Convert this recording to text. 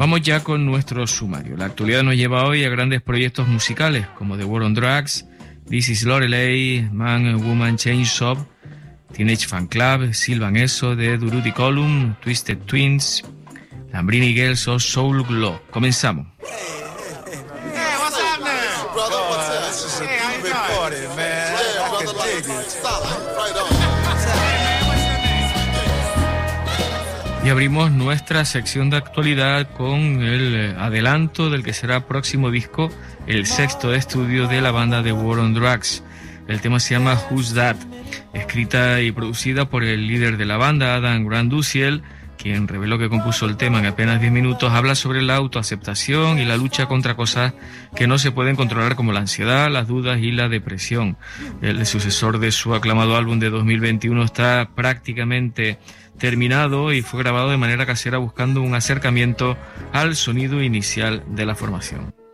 Vamos ya con nuestro sumario. La actualidad nos lleva hoy a grandes proyectos musicales como The War on Drugs, This is Lorelei, Man and Woman Chainsaw, Teenage Fan Club, Sylvan Esso, The Durruti Column, Twisted Twins, Lambrini Girls o Soul Glow. Comenzamos. Y abrimos nuestra sección de actualidad con el adelanto del que será próximo disco, el sexto de estudio de la banda The War on Drugs. El tema se llama Who's That, escrita y producida por el líder de la banda, Adam Grant-Duziel, quien reveló que compuso el tema en apenas 10 minutos. Habla sobre la autoaceptación y la lucha contra cosas que no se pueden controlar, como la ansiedad, las dudas y la depresión. El sucesor de su aclamado álbum de 2021 está prácticamente terminado y fue grabado de manera casera buscando un acercamiento al sonido inicial de la formación.